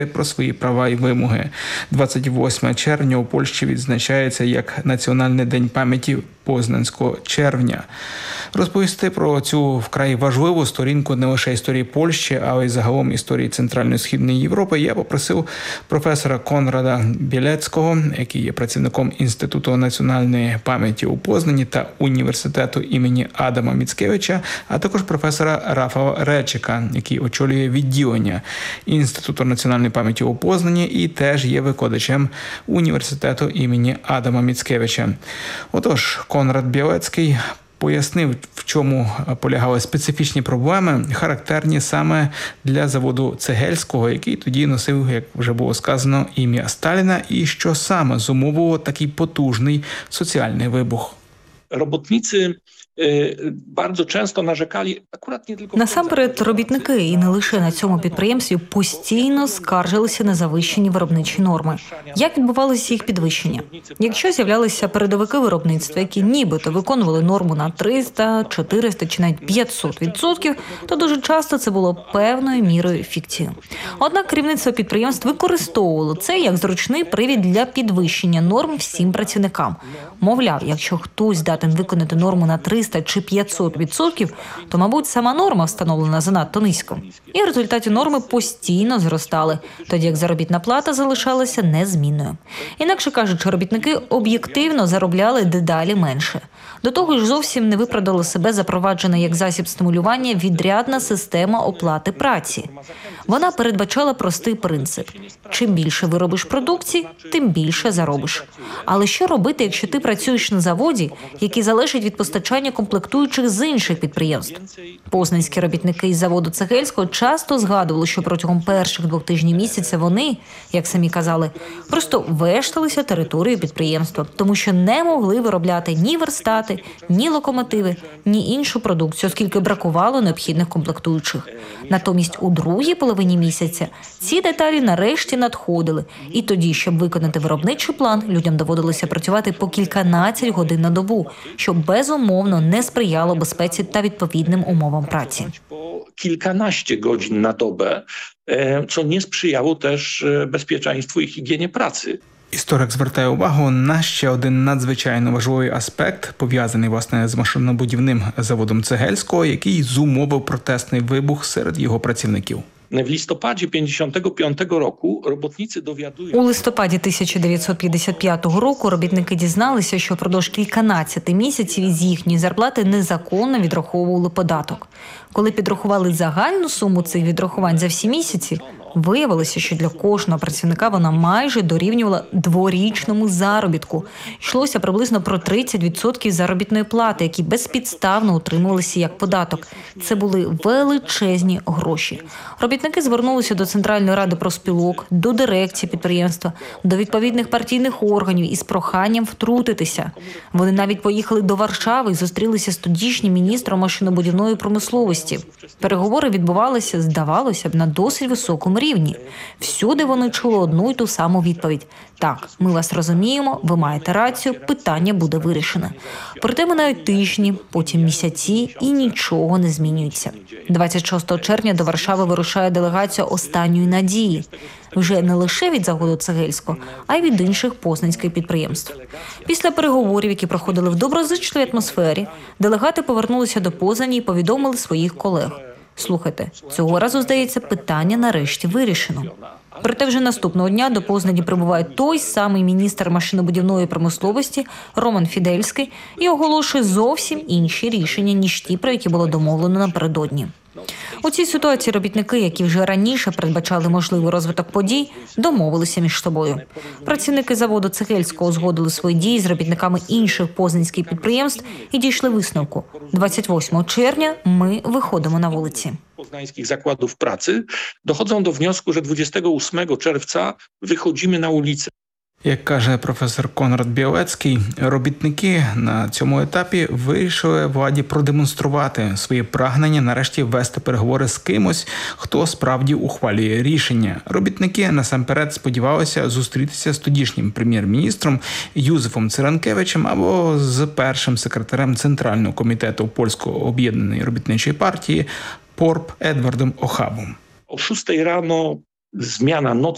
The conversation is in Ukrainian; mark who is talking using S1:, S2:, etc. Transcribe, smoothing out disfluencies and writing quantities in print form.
S1: про свої права і вимоги. 28 червня у Польщі відзначається як Національний день пам'яті Познанського червня. Розповісти про цю вкрай важливу сторінку не лише історії Польщі, але й загалом історії Центральної Східної Європи я попросив професора Конрада Білецького, який є працівником Інституту національної пам'яті у Познані та університету імені Адама Міцкевича, а також професора Рафала Речика, який очолює відділення Інституту національної пам'яті у Познані і теж є викладачем університету імені Адама Міцкевича. Отож, Конрад Білецький пояснив, в чому полягали специфічні проблеми, характерні саме для заводу Цегельського, який тоді носив, як вже було сказано, ім'я Сталіна, і що саме зумовило такий потужний соціальний вибух.
S2: Robotnicy bardzo często narzekali akurat nie tylko...
S3: Насамперед, робітники, і не лише на цьому підприємстві, постійно скаржилися на завищені виробничі норми. Як відбувалося їх підвищення? Якщо з'являлися передовики виробництва, які нібито виконували норму на 300, 400 чи навіть 500%, то дуже часто це було певною мірою фікцією. Однак керівництво підприємств використовувало це як зручний привід для підвищення норм всім працівникам. Мовляв, якщо хтось здатен виконати норму на 300 чи 500%, то, мабуть, сама норма встановлена занадто низько. І в результаті норми постійно зростали, тоді як заробітна плата залишалася незмінною. Інакше кажучи, робітники об'єктивно заробляли дедалі менше. До того ж, зовсім не виправдала себе запроваджена як засіб стимулювання відрядна система оплати праці. Вона передбачала простий принцип – чим більше виробиш продукції, тим більше заробиш. Але що робити, якщо ти працюєш на заводі, який залежить від постачання комплектуючих з інших підприємств? Познанські робітники із заводу Цегельського часто згадували, що протягом перших 2 тижнів місяця вони, як самі казали, просто вешталися територією підприємства, тому що не могли виробляти ні верстати, ні локомотиви, ні іншу продукцію, оскільки бракувало необхідних комплектуючих. Натомість у другій половині місяця ці деталі нарешті надходили. І тоді, щоб виконати виробничий план, людям доводилося працювати по кільканадцять годин на добу, що безумовно не сприяло безпеці та відповідним умовам праці.
S2: Kilkanaście godzin na dobę, co nie sprzyjało też bezpieczeństwu i higienie pracy.
S1: Історик звертає увагу на ще один надзвичайно важливий аспект, пов'язаний, власне, з машинобудівним заводом Цегельського, який зумовив протестний вибух серед його працівників.
S2: В листопаді 55-го року робітниці довідують...
S3: У листопаді 1955 року робітники дізналися, що впродовж кільканадцяти місяців із їхньої зарплати незаконно відраховували податок. Коли підрахували загальну суму цих відрахувань за всі місяці, виявилося, що для кожного працівника вона майже дорівнювала дворічному заробітку. Йшлося приблизно про 30% заробітної плати, які безпідставно утримувалися як податок. Це були величезні гроші. Робітники звернулися до Центральної ради профспілок, до дирекції підприємства, до відповідних партійних органів із проханням втрутитися. Вони навіть поїхали до Варшави і зустрілися з тодішнім міністром машинобудівної промисловості. Переговори відбувалися, здавалося б, на досить високому рівні. Всюди вони чули одну й ту саму відповідь. Так, ми вас розуміємо, ви маєте рацію, питання буде вирішене. Проте минають тижні, потім місяці і нічого не змінюється. 26 червня до Варшави вирушає делегація останньої надії. Вже не лише від заводу Цегельського, а й від інших познанських підприємств. Після переговорів, які проходили в доброзичливій атмосфері, делегати повернулися до Познані і повідомили своїх колег. Слухайте, цього разу, здається, питання нарешті вирішено. Проте вже наступного дня до Познані прибуває той самий міністр машинобудівної промисловості Роман Фідельський і оголошує зовсім інші рішення, ніж ті, про які було домовлено напередодні. У цій ситуації робітники, які вже раніше передбачали можливий розвиток подій, домовилися між собою. Працівники заводу Цегельського узгодили свої дії з робітниками інших познанських підприємств і дійшли висновку. 28 червня ми виходимо на вулиці.
S2: Poznańskich zakładów pracy dochodzą do wniosku, że 28 czerwca wychodzimy na ulicę.
S1: Як каже професор Конрад Білецький, робітники на цьому етапі вирішили владі продемонструвати своє прагнення нарешті вести переговори з кимось, хто справді ухвалює рішення. Робітники насамперед сподівалися зустрітися з тодішнім прем'єр-міністром Юзефом Циранкевичем або з першим секретарем Центрального комітету Польської об'єднаної робітничої партії ПОРП Едвардом Охабом.
S2: О 6 rano zmiana